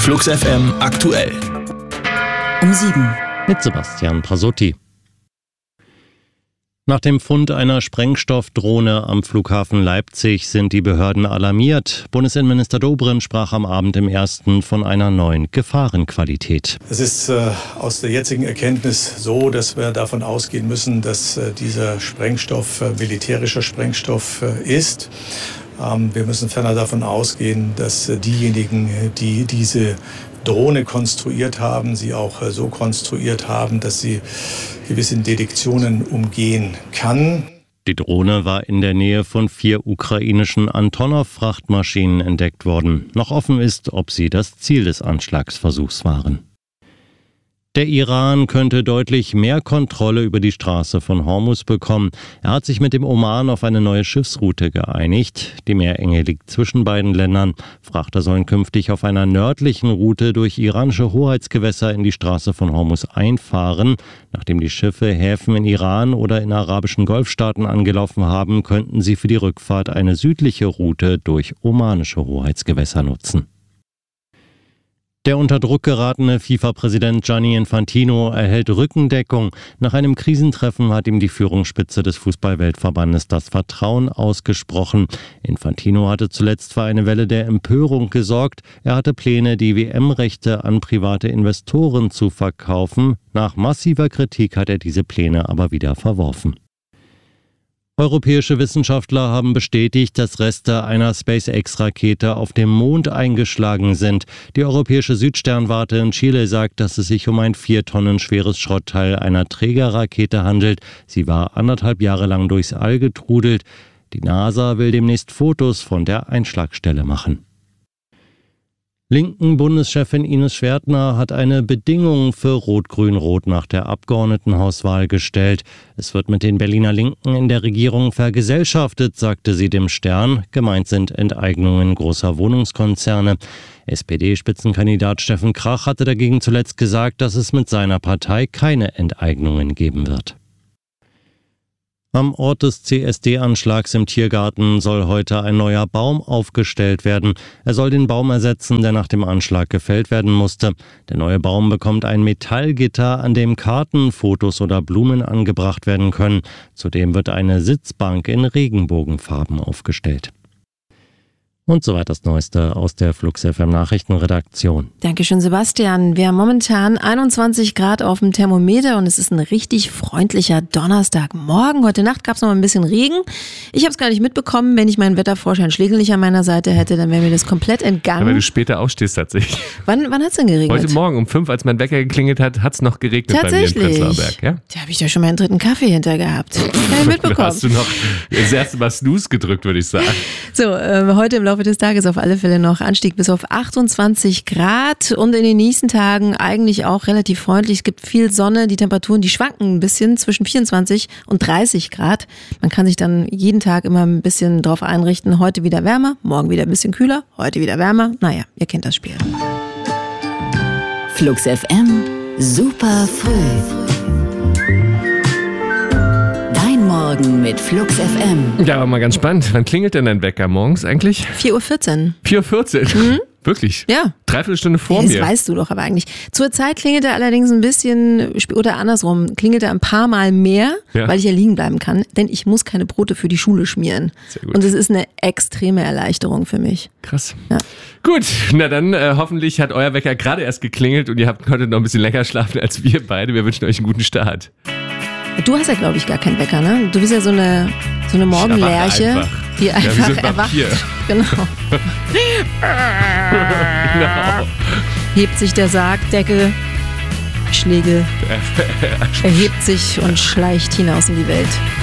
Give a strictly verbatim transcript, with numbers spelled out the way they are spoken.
Flux F M aktuell. Um sieben. Mit Sebastian Pasotti. Nach dem Fund einer Sprengstoffdrohne am Flughafen Leipzig sind die Behörden alarmiert. Bundesinnenminister Dobrindt sprach am Abend im Ersten von einer neuen Gefahrenqualität. Es ist äh, aus der jetzigen Erkenntnis so, dass wir davon ausgehen müssen, dass äh, dieser Sprengstoff äh, militärischer Sprengstoff äh, ist. Ähm, wir müssen ferner davon ausgehen, dass äh, diejenigen, die diese Drohne konstruiert haben, sie auch äh, so konstruiert haben, dass sie gewisse Detektionen umgehen kann. Die Drohne war in der Nähe von vier ukrainischen Antonov-Frachtmaschinen entdeckt worden. Noch offen ist, ob sie das Ziel des Anschlagsversuchs waren. Der Iran könnte deutlich mehr Kontrolle über die Straße von Hormuz bekommen. Er hat sich mit dem Oman auf eine neue Schiffsroute geeinigt. Die Meerenge liegt zwischen beiden Ländern. Frachter sollen künftig auf einer nördlichen Route durch iranische Hoheitsgewässer in die Straße von Hormuz einfahren. Nachdem die Schiffe Häfen in Iran oder in arabischen Golfstaaten angelaufen haben, könnten sie für die Rückfahrt eine südliche Route durch omanische Hoheitsgewässer nutzen. Der unter Druck geratene FIFA-Präsident Gianni Infantino erhält Rückendeckung. Nach einem Krisentreffen hat ihm die Führungsspitze des Fußball-Weltverbandes das Vertrauen ausgesprochen. Infantino hatte zuletzt für eine Welle der Empörung gesorgt. Er hatte Pläne, die W M-Rechte an private Investoren zu verkaufen. Nach massiver Kritik hat er diese Pläne aber wieder verworfen. Europäische Wissenschaftler haben bestätigt, dass Reste einer SpaceX-Rakete auf dem Mond eingeschlagen sind. Die europäische Südsternwarte in Chile sagt, dass es sich um ein vier Tonnen schweres Schrottteil einer Trägerrakete handelt. Sie war anderthalb Jahre lang durchs All getrudelt. Die NASA will demnächst Fotos von der Einschlagstelle machen. Linken Bundeschefin Ines Schwertner hat eine Bedingung für Rot-Grün-Rot nach der Abgeordnetenhauswahl gestellt. Es wird mit den Berliner Linken in der Regierung vergesellschaftet, sagte sie dem Stern. Gemeint sind Enteignungen großer Wohnungskonzerne. S P D-Spitzenkandidat Steffen Krach hatte dagegen zuletzt gesagt, dass es mit seiner Partei keine Enteignungen geben wird. Am Ort des C S D-Anschlags im Tiergarten soll heute ein neuer Baum aufgestellt werden. Er soll den Baum ersetzen, der nach dem Anschlag gefällt werden musste. Der neue Baum bekommt ein Metallgitter, an dem Karten, Fotos oder Blumen angebracht werden können. Zudem wird eine Sitzbank in Regenbogenfarben aufgestellt. Und soweit das Neueste aus der Flux F M Nachrichtenredaktion. Dankeschön, Sebastian. Wir haben momentan einundzwanzig Grad auf dem Thermometer und es ist ein richtig freundlicher Donnerstagmorgen. Heute Nacht gab es noch ein bisschen Regen. Ich habe es gar nicht mitbekommen. Wenn ich meinen Wettervorschein Schlegel nicht an meiner Seite hätte, dann wäre mir das komplett entgangen. Ja, weil du später aufstehst tatsächlich. Wann, wann hat es denn geregnet? Heute Morgen um fünf, als mein Wecker geklingelt hat, hat es noch geregnet bei mir in Prenzlauer Berg. Ja? Da habe ich ja schon meinen dritten Kaffee hinter gehabt. Hab ich mitbekommen. Da hast du noch das erste Mal Snooze gedrückt, würde ich sagen. So, äh, heute im Laufe des Tages auf alle Fälle noch Anstieg bis auf achtundzwanzig Grad und in den nächsten Tagen eigentlich auch relativ freundlich. Es gibt viel Sonne, die Temperaturen, die schwanken ein bisschen zwischen vierundzwanzig und dreißig Grad. Man kann sich dann jeden Tag immer ein bisschen drauf einrichten. Heute wieder wärmer, morgen wieder ein bisschen kühler, heute wieder wärmer. Naja, ihr kennt das Spiel. Flux F M, super früh. Morgen mit Flux F M. Ja, aber mal ganz spannend. Wann klingelt denn dein Wecker morgens eigentlich? vier Uhr vierzehn. vier Uhr vierzehn? Mhm. Wirklich? Ja. Dreiviertel Stunde vor das mir. Das weißt du doch aber eigentlich. Zurzeit klingelt er allerdings ein bisschen, oder andersrum, klingelt er ein paar Mal mehr, ja. Weil ich ja liegen bleiben kann, denn ich muss keine Brote für die Schule schmieren. Sehr gut. Und es ist eine extreme Erleichterung für mich. Krass. Ja. Gut, na dann äh, hoffentlich hat euer Wecker gerade erst geklingelt und ihr habt heute noch ein bisschen länger schlafen als wir beide. Wir wünschen euch einen guten Start. Du hast ja, glaube ich, gar keinen Wecker, ne? Du bist ja so eine, so eine Morgenlerche, einfach. die einfach ja, erwacht. Vampir. Genau. Genau. Hebt sich der Sargdeckel, Schlegel, erhebt sich und schleicht hinaus in die Welt.